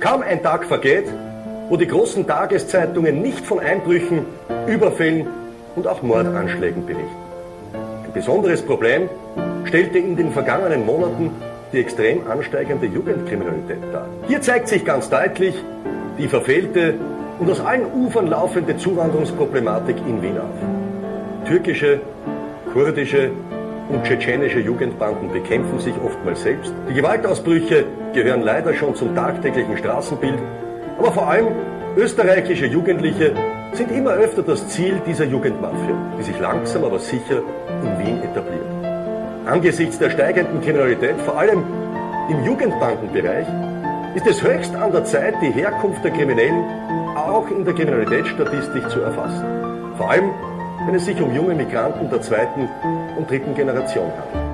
Kaum ein Tag vergeht, wo die großen Tageszeitungen nicht von Einbrüchen, Überfällen und auch Mordanschlägen berichten. Ein besonderes Problem stellte in den vergangenen Monaten die extrem ansteigende Jugendkriminalität dar. Hier zeigt sich ganz deutlich die verfehlte und aus allen Ufern laufende Zuwanderungsproblematik in Wien auf. Türkische, kurdische und tschetschenische Jugendbanden bekämpfen sich oftmals selbst. Die Gewaltausbrüche gehören leider schon zum tagtäglichen Straßenbild, aber vor allem österreichische Jugendliche sind immer öfter das Ziel dieser Jugendmafia, die sich langsam aber sicher in Wien etabliert. Angesichts der steigenden Kriminalität, vor allem im Jugendbandenbereich, ist es höchst an der Zeit, die Herkunft der Kriminellen auch in der Kriminalitätsstatistik zu erfassen. Vor allem, wenn es sich um junge Migranten der zweiten und dritten Generation handelt.